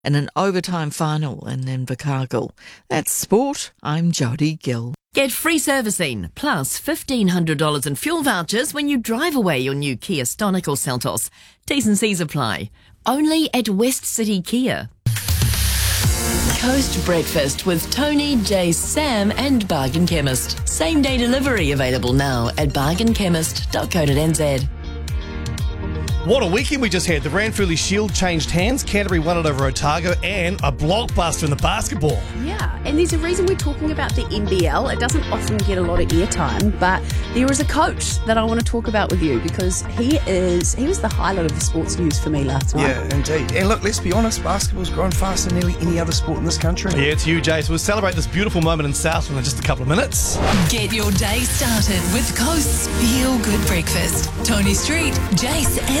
in an overtime final in Invercargill. That's sport. I'm Jodie Gill. Get free servicing, plus $1,500 in fuel vouchers when you drive away your new Kia Stonic or Seltos. T's and C's apply. Only at West City Kia. Coast Breakfast with Tony, Jace, Sam and Bargain Chemist. Same day delivery available now at bargainchemist.co.nz. What a weekend we just had. The Ranfurly Shield changed hands. Canterbury won it over Otago, and a blockbuster in the basketball. Yeah, and there's a reason we're talking about the NBL. It doesn't often get a lot of airtime, but there is a coach that I want to talk about with you because he was the highlight of the sports news for me last night. Yeah, indeed. And look, let's be honest, basketball's grown faster than nearly any other sport in this country. Yeah, it's you, Jace. We'll celebrate this beautiful moment in Southland in just a couple of minutes. Get your day started with Coast's Feel Good Breakfast. Tony Street, Jace and